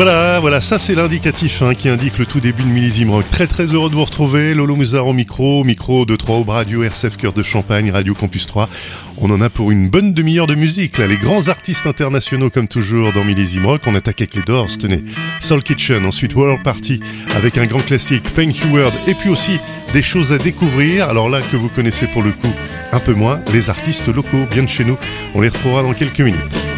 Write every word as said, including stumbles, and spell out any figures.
Voilà, voilà, ça c'est l'indicatif hein, qui indique le tout début de Millésime Rock. Très très heureux de vous retrouver, Lolo Musard au micro, micro de trois Aube Radio, R C F Cœur de Champagne, Radio Campus trois. On en a pour une bonne demi-heure de musique, là, les grands artistes internationaux comme toujours dans Millésime Rock. On attaque avec les Doors, tenez, Soul Kitchen, ensuite World Party avec un grand classique, Thank You World, et puis aussi des choses à découvrir, alors là que vous connaissez pour le coup un peu moins, les artistes locaux bien de chez nous, on les retrouvera dans quelques minutes.